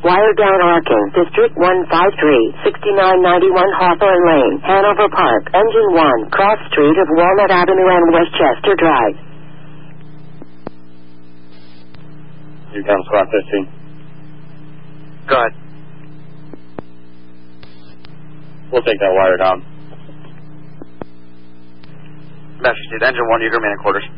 Wire down arcing. District 153, 6991 Hawthorne Lane, Hanover Park. Engine 1, cross street of Walnut Avenue and Westchester Drive. You're down squad 15. Go ahead. We'll take that wire down. Message to Engine 1, you hear me in quarters.